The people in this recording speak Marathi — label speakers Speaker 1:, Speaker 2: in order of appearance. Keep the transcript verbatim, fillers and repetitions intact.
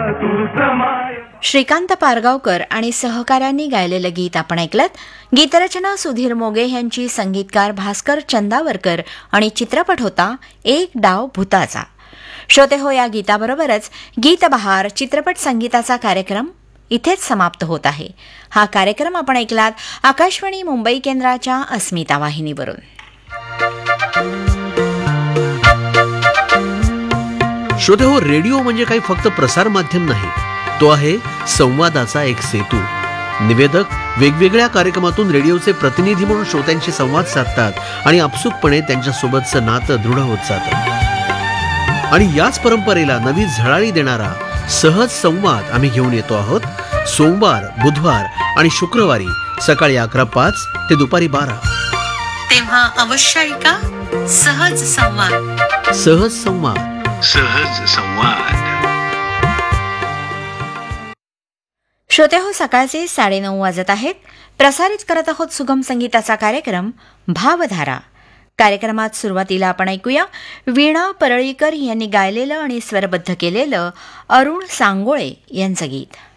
Speaker 1: श्रीकांत पारगावकर आणि सहकाऱ्यांनी गायलेलं गीत आपण ऐकलत. गीतरचना सुधीर मोगे यांची, संगीतकार भास्कर चंदावरकर आणि चित्रपट होता एक डाव भूताचा. श्रोते हो, या गीताबरोबरच गीतबहार चित्रपट संगीताचा कार्यक्रम इथेच समाप्त होत आहे. हा कार्यक्रम आपण ऐकलात आकाशवाणी मुंबई केंद्राच्या अस्मिता वाहिनीवरून.
Speaker 2: श्रोते हो, रेडिओ म्हणजे काही फक्त प्रसार माध्यम नाही, तो आहे संवादाचा एक सेतू. निवेदक वेगवेगळ्या कार्यक्रमातून रेडिओचे प्रतिनिधी म्हणून श्रोत्यांशी संवाद साधतात आणि आपसुकपणे त्यांच्यासोबतचं नातं दृढ होत जातं. आणि याच परंपरेला नवी झळाळी देणारा सहज संवाद आम्ही घेऊन येतो आहोत. सोमवार, बुधवार आणि शुक्रवारी सकाळी अकरा पाच ते दुपारी बारा.
Speaker 1: तेव्हा अवश्य ऐका सहज संवाद.
Speaker 2: सहज संवाद.
Speaker 3: सहज संवाद.
Speaker 1: श्रोते हो, सकाळचे साडेनऊ वाजत आहेत. प्रसारित करत आहोत सुगम संगीताचा कार्यक्रम भावधारा. कार्यक्रमात सुरुवातीला आपण ऐकूया वीणा परळीकर यांनी गायलेलं आणि स्वरबद्ध केलेलं अरुण सांगोळे यांचं गीत.